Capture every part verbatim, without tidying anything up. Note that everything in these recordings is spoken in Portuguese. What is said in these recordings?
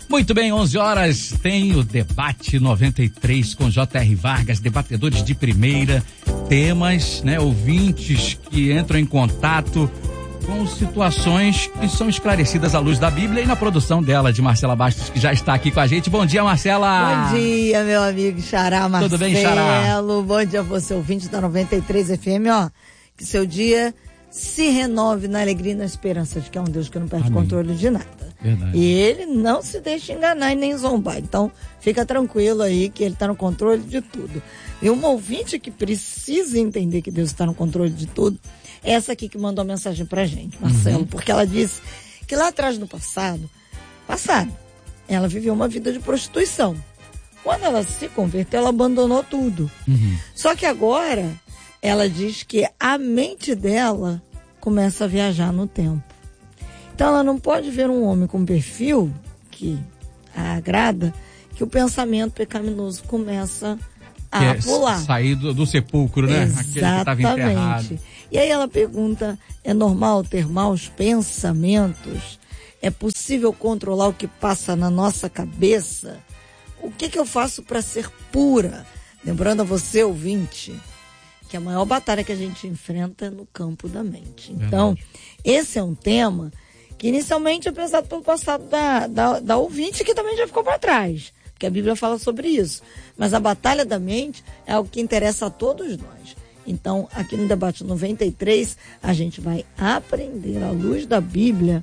Muito bem, onze horas, tem o Debate noventa e três com J R Vargas, debatedores de primeira, temas, né, ouvintes que entram em contato com situações que são esclarecidas à luz da Bíblia e na produção dela, de Marcela Bastos, que já está aqui com a gente. Bom dia, Marcela! Bom dia, meu amigo Xará Marcelo. Tudo bem, Xará? Bom dia a você, ouvinte da noventa e três F M, ó, que seu dia se renove na alegria e na esperança de que é um Deus que não perde Amém. Controle de nada. Verdade. E ele não se deixa enganar e nem zombar. Então, fica tranquilo aí que ele está no controle de tudo. E um ouvinte que precisa entender que Deus está no controle de tudo, é essa aqui que mandou a mensagem pra gente, Marcelo, uhum. porque ela disse que lá atrás no passado, passado, ela viveu uma vida de prostituição. Quando ela se converteu, ela abandonou tudo. Uhum. Só que agora, ela diz que a mente dela começa a viajar no tempo. Então ela não pode ver um homem com perfil que a agrada, que o pensamento pecaminoso começa a é pular. Sair do, do sepulcro, né? Exatamente. Aquele que estava enterrado. E aí ela pergunta, é normal ter maus pensamentos? É possível controlar o que passa na nossa cabeça? O que que eu faço para ser pura? Lembrando a você, ouvinte, que a maior batalha que a gente enfrenta é no campo da mente. Então, Verdade. Esse é um tema que inicialmente é pensado pelo passado da, da, da ouvinte, que também já ficou para trás, porque a Bíblia fala sobre isso. Mas a batalha da mente é algo que interessa a todos nós. Então, aqui no Debate noventa e três, a gente vai aprender, à luz da Bíblia,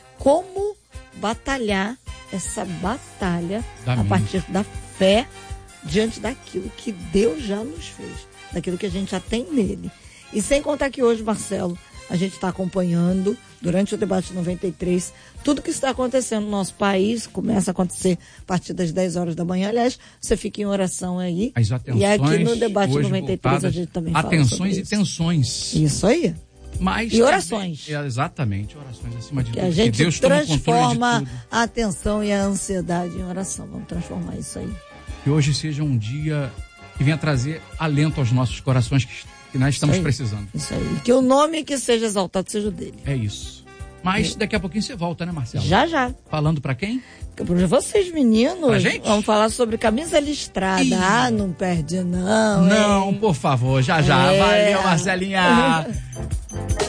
como batalhar essa batalha da a mente. Partir da fé diante daquilo que Deus já nos fez, daquilo que a gente já tem nele. E sem contar que hoje, Marcelo, a gente está acompanhando, durante o Debate noventa e três, tudo que está acontecendo no nosso país. Começa a acontecer a partir das dez horas da manhã. Aliás, você fica em oração aí. As atenções, e aqui no Debate noventa e três a gente também fala sobre atenções e isso. tensões. Isso aí. Mas e orações. Também, exatamente, orações acima de tudo. Que a gente Deus transforma de a atenção e a ansiedade em oração. Vamos transformar isso aí. Que hoje seja um dia que venha trazer alento aos nossos corações que, que nós estamos isso precisando. Isso aí. Que o nome que seja exaltado seja o dele. É isso. Mas daqui a pouquinho você volta, né, Marcelo? Já, já. Falando pra quem? Pra vocês, meninos. Pra gente? Vamos falar sobre camisa listrada. Ih. Ah, não perde não. Não, hein? por favor, já, já. É. Valeu, Marcelinha.